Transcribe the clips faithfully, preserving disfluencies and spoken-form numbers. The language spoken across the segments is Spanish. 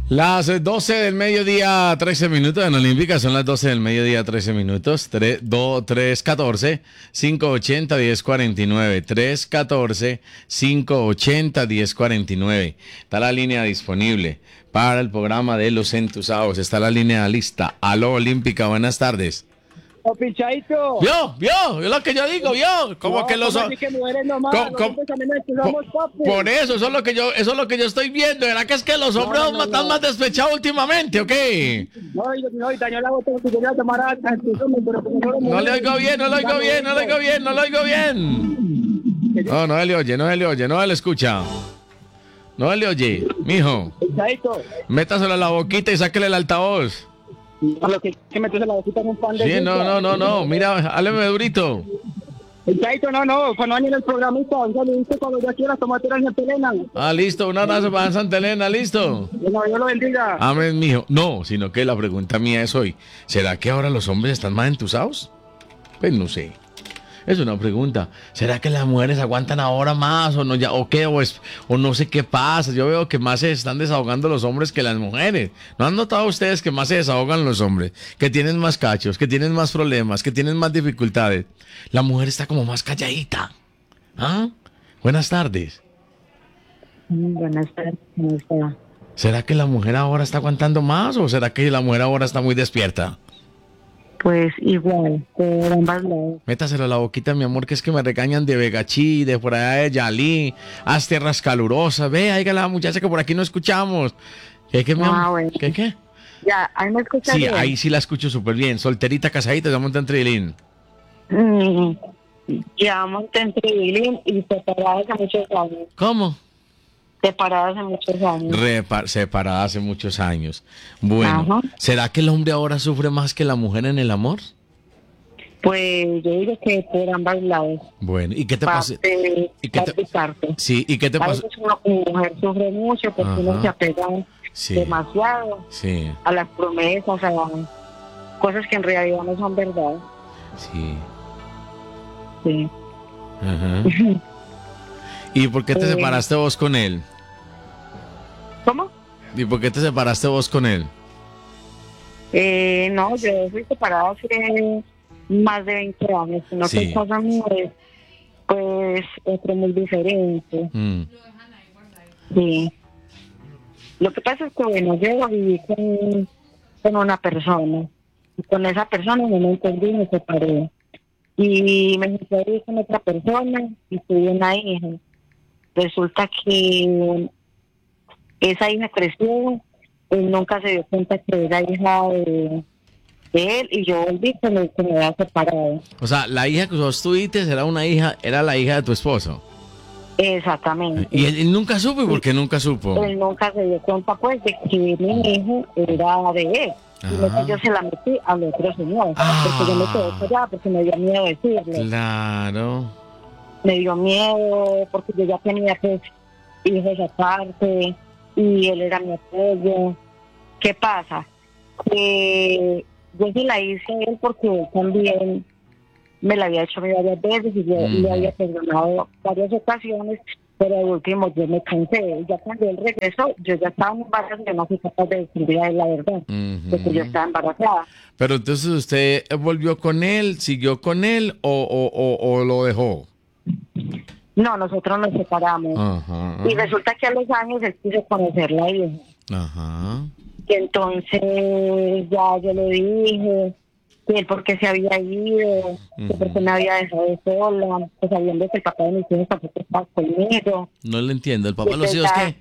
Las doce del mediodía, trece minutos en Olímpica, son las doce del mediodía, trece minutos, tres, dos, tres, catorce, cinco ochenta, diez cuarenta y nueve, tres, catorce, cinco ochenta, diez cuarenta y nueve. Está la línea disponible para el programa de los entusados, está la línea lista. Aló Olímpica, buenas tardes. ¡Oh, pinchadito! ¿Vio? ¿Vio? Es lo que yo digo, ¿vio? Como no, que los hombres... Que mujeres nomás, com, com, por, por eso, eso es lo que yo, eso es lo que yo estoy viendo. ¿Verdad que es que los hombres no, no, no, están no. más despechados últimamente, o qué? No, no, dañó la botella que quería tomar hasta el pero no, no le oigo bien, no le oigo bien, no le oigo bien, no le oigo bien. No, no le oye, no le oye, no le escucha. No le oye, mijo. Métaselo a la boquita y sáquele el altavoz. A lo que, que metes la boquita en un pan de sí, no, no, no, no, mira, hábleme durito. Chaito, no, no, cuando vayan el programita, ya le dice cuando ya quieras tomarte en Santa Elena. Ah, listo, un abrazo para Santa Elena, listo. Bueno, Dios lo bendiga. Amén, mijo. No, sino que la pregunta mía es hoy, ¿será que ahora los hombres están más entusados? Pues no sé. Es una pregunta. ¿Será que las mujeres aguantan ahora más o no ya o qué o, es, o no sé qué pasa? Yo veo que más se están desahogando los hombres que las mujeres. ¿No han notado ustedes que más se desahogan los hombres? Que tienen más cachos, que tienen más problemas, que tienen más dificultades. La mujer está como más calladita. ¿Ah? Buenas tardes. Buenas tardes. ¿Cómo está? ¿Será que la mujer ahora está aguantando más o será que la mujer ahora está muy despierta? Pues igual, por ambas lados. Métaselo a la boquita, mi amor, que es que me regañan de Vegachí, de por allá de Yalí, haz tierras calurosas. Ve, ahí la muchacha que por aquí no escuchamos. ¿Qué, qué, mi amor? Ah, bueno. ¿Qué, qué? Ya, ahí me escuchas sí, bien. Ahí sí la escucho súper bien. Solterita, casadita, ya monta en Trilín. Mm, ya monté en Trilín y separada hace muchos años. ¿Cómo? Separada hace muchos años. Repa- separada hace muchos años. Bueno, ajá. ¿Será que el hombre ahora sufre más que la mujer en el amor? Pues yo digo que por ambos lados. Bueno, ¿y qué te pasa? ¿Y qué te pasa? Sí, ¿y qué te pasa? A veces uno como mujer sufre mucho porque ajá. uno se apega sí. demasiado sí. a las promesas, a cosas que en realidad no son verdad. Sí. Sí. Ajá. ¿Y por qué te eh, separaste vos con él? ¿Cómo? ¿Y por qué te separaste vos con él? Eh, no, yo fui separada hace más de veinte años. No sí. que cosa mía es, pues, otro muy diferente. Mm. Sí. Lo que pasa es que, bueno, yo viví con, con una persona. Y con esa persona no me entendí y me separé. Y me separé con otra persona y tuve una hija. Resulta que esa hija creció, él nunca se dio cuenta que era hija de, de él y yo volví que me, que me había separado. O sea, la hija que vos tuviste era una hija, era la hija de tu esposo. Exactamente. ¿Y él, él nunca supo? ¿Y por qué nunca supo? Él nunca se dio cuenta pues de que mi hijo era de él. Ajá. Y luego yo se la metí al otro señor. Ah. Porque yo me quedé callada porque me dio miedo decirle. Claro. Me dio miedo porque yo ya tenía pues hijos aparte y él era mi apoyo. ¿Qué pasa? Que yo sí la hice a él porque él también me la había hecho varias veces y yo mm. le había perdonado varias ocasiones, pero al último yo me cansé. Ya cuando él regresó, yo ya estaba embarazada, yo no fui capaz de decirle a él la verdad, mm-hmm. porque yo estaba embarazada. Pero entonces usted volvió con él, siguió con él o, o, o, o lo dejó. No, nosotros nos separamos. Ajá. Y resulta que a los años él quiso conocer la hija. Ajá. Y entonces ya yo le dije que él porque se había ido, uh-huh. que porque me había dejado sola, que sabiendo que el papá de mis hijos tampoco estaba conmigo. No le entiendo, ¿el papá de los hijos qué?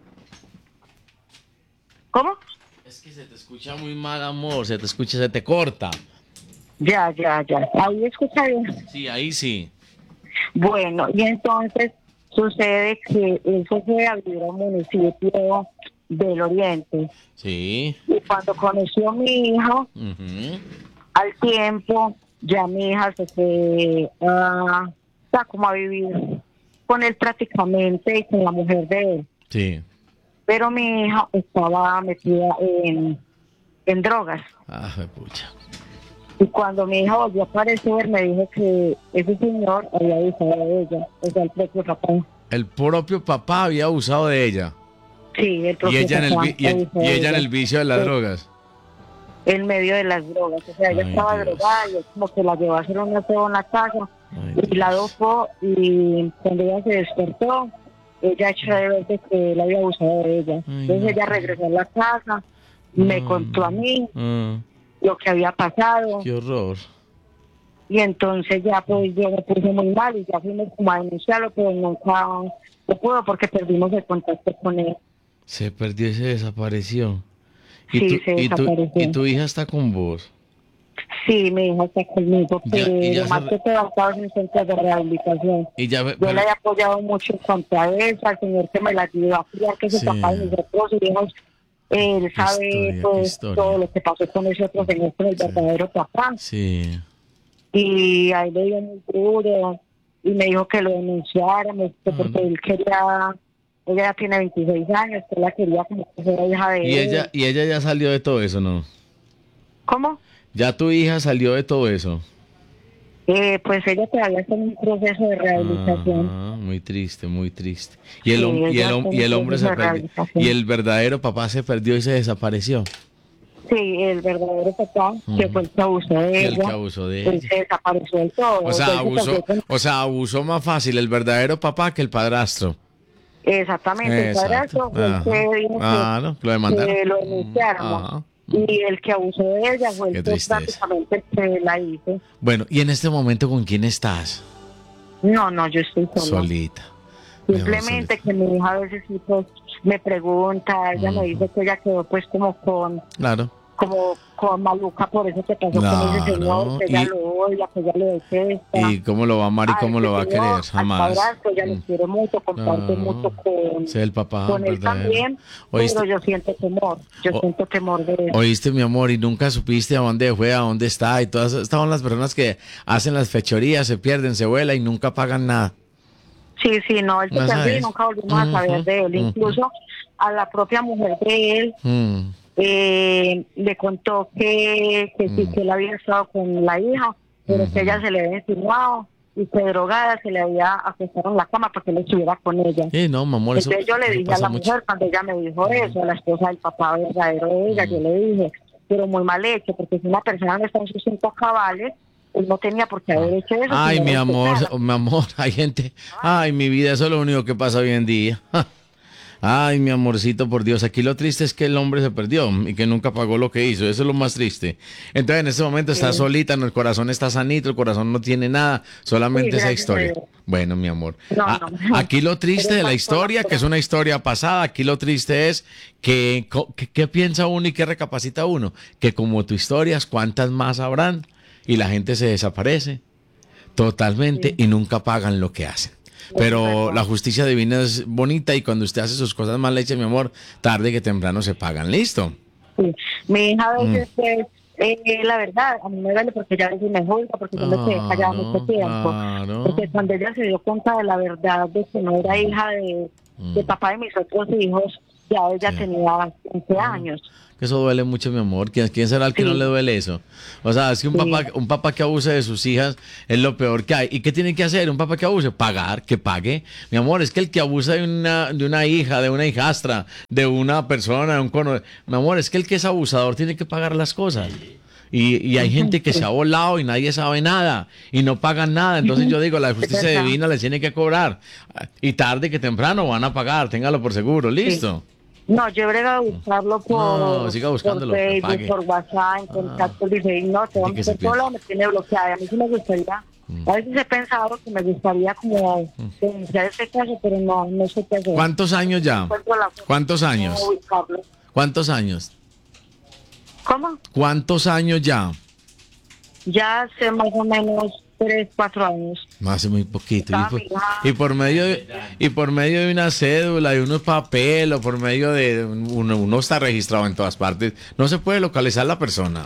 ¿Cómo? Es que se te escucha muy mal, amor, se te escucha, se te corta. Ya, ya, ya. Ahí escucha bien. Sí, ahí sí. Bueno, y entonces sucede que él se fue a vivir a un municipio del oriente. Sí. Y cuando conoció a mi hijo, uh-huh. al tiempo, ya mi hija se fue a, uh, como a vivir con él prácticamente y con la mujer de él. Sí. Pero mi hija estaba metida en, en drogas. Ah, pucha. Y cuando mi hija volvió a aparecer, me dijo que ese señor había abusado de ella, o sea, el propio papá. El propio papá había abusado de ella. Sí, el y ella en el, vi- y, profesor y ella en ella. el vicio de las Sí. drogas. En medio de las drogas, o sea, ella Ay, estaba Dios. drogada y es como que la llevó a hacer un aseo en la casa Ay, y la Dios. dopó, y cuando ella se despertó, ella echó de ver de que él había abusado de ella. Ay, Entonces no. ella regresó a la casa, me Mm, contó a mí mm, lo que había pasado, qué horror. y entonces ya pues yo me puse muy mal y ya fuimos como a denunciarlo, pero nunca se pudo porque perdimos el contacto con él. Se perdió y se desapareció. ¿Y, Sí, tu, se y, tu, desapareció. ¿Y tu hija está con vos? Sí, mi hija está conmigo, Ya- y ya pero más se re- que todo ha estado en centros de rehabilitación. Y ya, ve- Yo pero- le he apoyado mucho en cuanto a eso, al señor que me la ayudó a criar, que es el Sí. papá de mis otros hijos. Él Qué sabe historia, qué pues historia. todo lo que pasó con ese otro señor, con el Sí. verdadero papá. sí. Y ahí le dio muy duro y me dijo que lo denunciáramos, que Ah, porque no. él quería, ella ya tiene veintiséis años, que él la quería como que fuera hija de Y él. ella, y ella ya salió de todo eso, ¿no? ¿Cómo? Ya tu hija salió de todo eso. Eh, pues ella todavía está en un proceso de rehabilitación. Ah, muy triste, muy triste. Y el, Sí, hom- y ella el, hom- está en y el un hombre se proceso de perdió. rehabilitación. Y el verdadero papá se perdió y se desapareció. Sí, el verdadero papá, que Ujú. fue el que abusó de Y el ella, que abusó de él ella. se desapareció del todo. O sea, Él se abusó, casó con- o sea, abusó más fácil el verdadero papá que el padrastro. Exactamente, el Exacto. padrastro fue el Ajá. que dijo que, Ah, no, lo demandaron. que lo denunciaron. Ajá. Y el que abusó de ella fue Qué el que tristeza. prácticamente que la hizo. Bueno, ¿y en este momento con quién estás? No, no, yo estoy sola. Solita. Mejor Simplemente solita. que mi hija a veces sí, pues, me pregunta, ella me Ujú. dice que ella quedó pues como con Claro. como con maluca por eso que pasó con ese Claro, señor, que ella y- lo odia, que ella lo detesta. ¿Y cómo lo va a amar y Ay, cómo ese lo va a señor, querer? al Jamás. padrastro, ella lo Mm. quiere mucho, comparte No, mucho con, ese es el papá con él verdadero. también, ¿Oíste? pero yo siento temor, yo O- siento temor de eso. Oíste, mi amor, y nunca supiste a dónde fue, a dónde está, y todas estas son las personas que hacen las fechorías, se pierden, se vuelan y nunca pagan nada. Sí, sí, no, él se No perdió sabes. y nunca volvimos a saber Ujú, de él. ujú. Incluso a la propia mujer de él Mm, eh, le contó que, que sí, Mm. que él había estado con la hija, pero que Ujú. ella se le había insinuado y que drogada se le había acostado en la cama para que él estuviera con ella. Sí, no, mi amor, eso, Entonces yo le eso dije a pasa la mucho. mujer, cuando ella me dijo eso, a la esposa del papá verdadero de ella, yo le dije, pero muy mal hecho, porque si una persona no está en sus cinco cabales, él no tenía por qué haber hecho eso. Ay, si no mi amor, respetara. mi amor, hay gente. Ay, mi vida, eso es lo único que pasa hoy en día. Ja. Ay, mi amorcito, por Dios, aquí lo triste es que el hombre se perdió y que nunca pagó lo que hizo, eso es lo más triste. Entonces, en este momento está Sí. solita, no, el corazón está sanito, el corazón no tiene nada, solamente Sí, esa gracias a historia. Dios. Bueno, mi amor. No, Ah, no. aquí lo triste Pero de la más historia, por la- que es una historia pasada, aquí lo triste es que, co- que- ¿qué piensa uno y qué recapacita uno? Que como tu historias, ¿cuántas más habrán? Y la gente se desaparece totalmente Sí. y nunca pagan lo que hacen. Pero la justicia divina es bonita y cuando usted hace sus cosas mal hechas, mi amor, tarde que temprano se pagan. ¿Listo? Sí. Mi hija a veces, Mm. pues, eh, la verdad, a mí me duele porque ella a veces me juzga, porque yo me quedé callada Claro, mucho tiempo. claro. Porque cuando ella se dio cuenta de la verdad de que no era hija de, de Mm. papá de mis otros hijos, ya ella Sí. tenía quince años. Que eso duele mucho, mi amor. ¿Quién, quién será el que Sí. no le duele eso? O sea, es que un, Sí. papá, un papá que abuse de sus hijas es lo peor que hay. ¿Y qué tiene que hacer un papá que abuse? Pagar, que pague. Mi amor, es que el que abusa de una, de una hija, de una hijastra, de una persona, de un cono... Mi amor, es que el que es abusador tiene que pagar las cosas. Y, y hay gente que se ha volado y nadie sabe nada y no pagan nada. Entonces yo digo, la justicia verdad. divina les tiene que cobrar. Y tarde que temprano van a pagar, téngalo por seguro. ¿Listo? No, yo he bregado a buscarlo por, No, siga buscándolo, por que Facebook, pague. por WhatsApp, en contacto, dice, no, te ¿Y vamos qué a se hacer todo piensa? lo me tiene bloqueada. A mí sí me gustaría, Mm. a veces he pensado que me gustaría como denunciar este caso, pero no, no sé qué hacer. ¿Cuántos años ya? Encuentro la forma ¿Cuántos de años? ubicarlo. ¿Cuántos años? ¿Cómo? ¿Cuántos años ya? Ya hace más o menos tres, cuatro años. No, hace muy poquito. Y Estaba por, mi hija. y por medio de, y por medio de una cédula, de unos papel o por medio de uno, uno está registrado en todas partes, no se puede localizar la persona.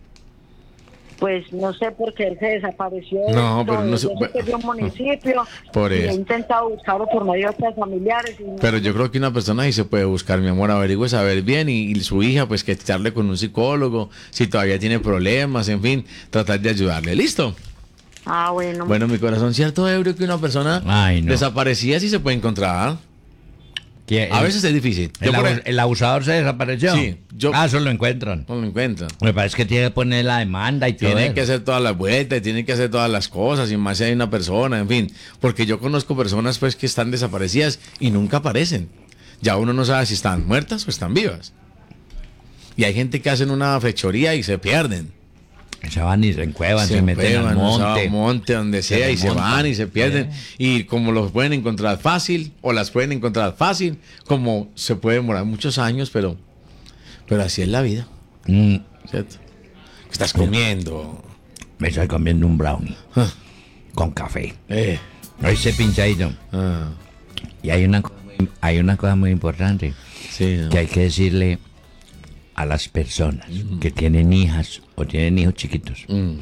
Pues no sé por qué él se desapareció. No, Esto, pero no se- yo sé que es de un municipio. Por y eso. he intentado buscarlo por medio de otras familiares. Y Pero yo creo que una persona ahí se puede buscar, mi amor, averigüe, saber bien y, y su hija, pues que echarle con un psicólogo, si todavía tiene problemas, en fin, tratar de ayudarle. ¿Listo? Ah, bueno. Bueno, mi corazón, ¿cierto, Ebrio, que una persona Ay, no. desaparecida sí se puede encontrar? Que A el- veces es difícil. Yo El, por abu- ej- el abusador se desapareció. Sí, yo- Ah, eso lo encuentran. no lo encuentran. Me parece que tiene que poner la demanda y todo Tienen eso. que hacer todas las vueltas, tienen que hacer todas las cosas, y más si hay una persona, en fin. Porque yo conozco personas pues que están desaparecidas y nunca aparecen. Ya uno no sabe si están muertas o están vivas. Y hay gente que hacen una fechoría y se pierden. Se van y se encuevan, se, meten encuevan, al o sea, monte. monte, donde Se sea, y se remontan. van y se pierden. Y como los pueden encontrar fácil, o las pueden encontrar fácil, como se puede demorar muchos años, pero, pero así es la vida, Mm, ¿cierto? Estás comiendo. me estoy comiendo un brownie Ah, con café. eh, Ese pinchadito. ah, Y hay una, co- hay una cosa muy importante sí, ¿no? que hay que decirle a las personas que tienen hijas o tienen hijos chiquitos. Mm,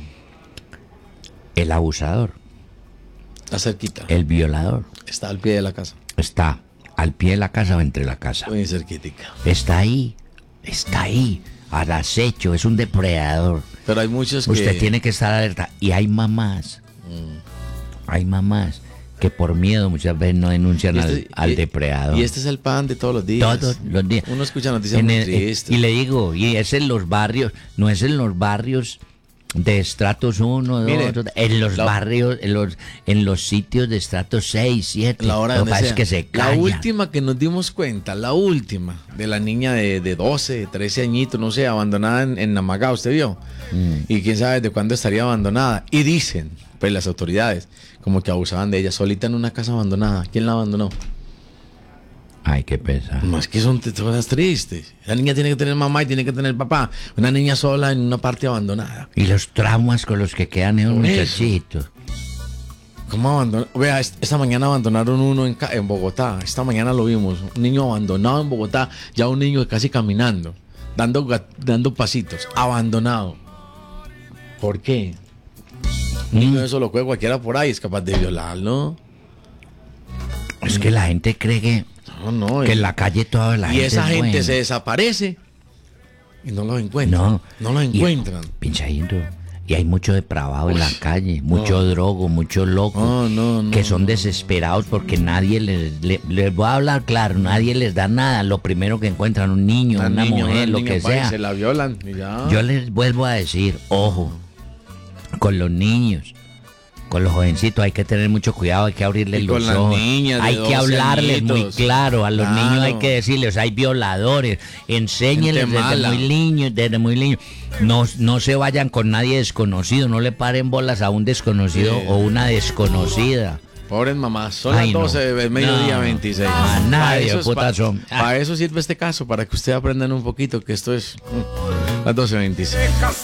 El abusador, está cerquita. el violador, Está al pie de la casa. está al pie de la casa o entre la casa. Muy cerquitica. Está ahí, está ahí, al acecho, es un depredador. Pero hay muchos que... Usted tiene que estar alerta. Y hay mamás, hay mamás que por miedo muchas veces no denuncian Y al, este- al y- depredador. Y este es el pan de todos los días. Todos los días. Uno escucha noticias En muy el- tristes. y le digo, y es en los barrios, no es en los barrios de estratos uno, Mire, dos, en los la- barrios, en los, en los sitios de estratos seis, siete. La hora Lo donde que pasa es sea. que se La callan. última que nos dimos cuenta, la última, de la niña de, de doce, trece añitos, no sé, abandonada en, en Namagá, ¿usted vio? Mm. Y quién sabe de cuándo estaría abandonada. Y dicen, pues las autoridades, como que abusaban de ella, solita en una casa abandonada. ¿Quién la abandonó? Ay, qué pesa. Más que son t- cosas tristes. La niña tiene que tener mamá y tiene que tener papá. Una niña sola en una parte abandonada. Y los traumas con los que quedan esos Por eso. muchachitos. ¿Cómo abandonó? Vea, est- esta mañana abandonaron uno en, Ca- en Bogotá. Esta mañana lo vimos. Un niño abandonado en Bogotá. Ya un niño casi caminando. Dando, ga- dando pasitos. Abandonado. ¿Por qué? Un Mm. niño eso lo juega cualquiera por ahí. Es capaz de violarlo. Es que la gente cree que, No, no. que y- en la calle toda la y gente esa es gente buena. se desaparece. Y no los encuentran. No, No los y- encuentran. Pinchadito. Y hay mucho depravado en la calle, mucho drogo, mucho loco, No, no, no, que son no. desesperados porque nadie les, le- les voy a hablar claro, nadie les da nada. Lo primero que encuentran, un niño, una, Una niña, mujer, una lo niña, que pa, y sea. Se la violan. Y ya. Yo les vuelvo a decir, ojo, con los niños, con los jovencitos hay que tener mucho cuidado, hay que abrirles Y los con las ojos, niñas de hay que doce hablarles muy añitos. claro, a los Claro. niños hay que decirles, hay violadores, enséñenles Gente desde mala. muy niños, desde muy niños, no, no se vayan con nadie desconocido, no le paren bolas a un desconocido Sí. o una desconocida. Pobres mamás, son Ay, las no. doce del mediodía No. veintiséis. A nadie, Para eso, es- puta pa- son. para eso sirve este caso, para que ustedes aprendan un poquito que esto es mm, las doce veintiséis.